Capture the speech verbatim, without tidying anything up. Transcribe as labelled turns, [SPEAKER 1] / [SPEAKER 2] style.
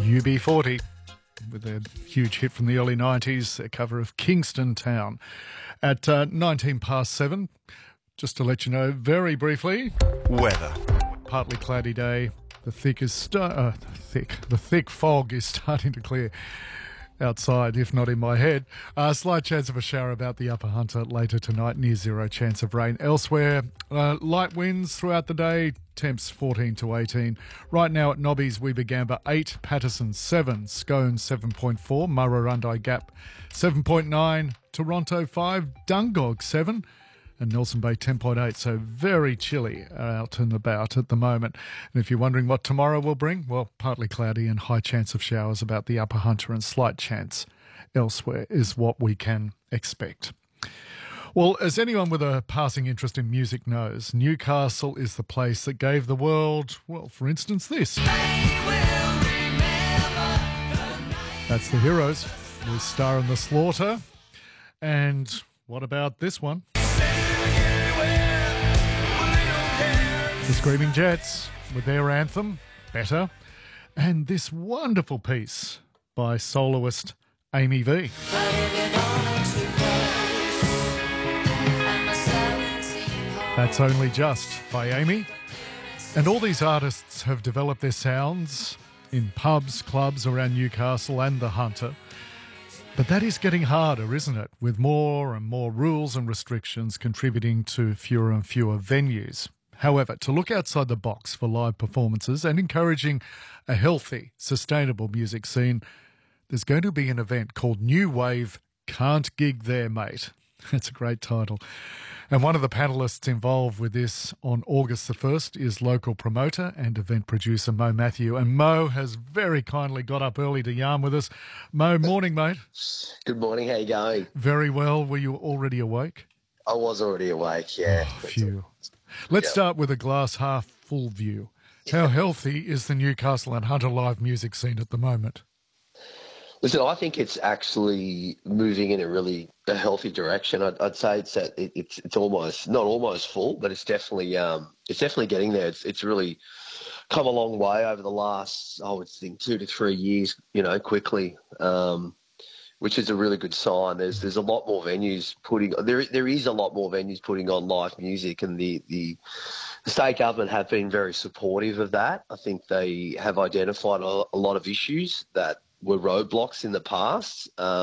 [SPEAKER 1] U B forty with a huge hit from the early nineties, a cover of Kingston Town. At uh, nineteen past seven, just to let you know very briefly,
[SPEAKER 2] weather.
[SPEAKER 1] Partly cloudy day. The thick is st- uh, thick. The thick fog is starting to clear outside, if not in my head. Uh, slight chance of a shower about the Upper Hunter later tonight. Near zero chance of rain elsewhere. Uh, light winds throughout the day. Temps fourteen to eighteen. Right now at Nobby's, Weebagamba eight, Patterson seven, Scone seven point four, Murrurundi Gap seven point nine, Toronto five, Dungog seven, and Nelson Bay ten point eight. So very chilly out and about at the moment. And if you're wondering what tomorrow will bring, well, partly cloudy and high chance of showers about the Upper Hunter and slight chance elsewhere is what we can expect. Well, as anyone with a passing interest in music knows, Newcastle is the place that gave the world, well, for instance, this. That's the Heroes with Star and the Slaughter. And what about this one? The Screaming Jets with their anthem, Better. And this wonderful piece by soloist Amy V. That's Only Just by Amy. And all these artists have developed their sounds in pubs, clubs around Newcastle and the Hunter. But that is getting harder, isn't it? With more and more rules and restrictions contributing to fewer and fewer venues. However, to look outside the box for live performances and encouraging a healthy, sustainable music scene, there's going to be an event called New Wave Can't Gig There, Mate. That's a great title. And one of the panellists involved with this on August the first is local promoter and event producer Mo Matthew. And Mo has very kindly got up early to yarn with us. Mo, morning, mate.
[SPEAKER 3] Good morning. How you going?
[SPEAKER 1] Very well. Were you already awake?
[SPEAKER 3] I was already awake, yeah.
[SPEAKER 1] Oh, phew. Let's yep. start with a glass half full view. How healthy is the Newcastle and Hunter live music scene at the moment?
[SPEAKER 3] Listen, I think it's actually moving in a really a healthy direction. I'd, I'd say it's at, it, it's it's almost not almost full, but it's definitely um it's definitely getting there. It's it's really come a long way over the last I would think two to three years. You know, quickly, um, which is a really good sign. There's there's a lot more venues putting there there is a lot more venues putting on live music, and the the the state government have been very supportive of that. I think they have identified a, a lot of issues that were roadblocks in the past. Um,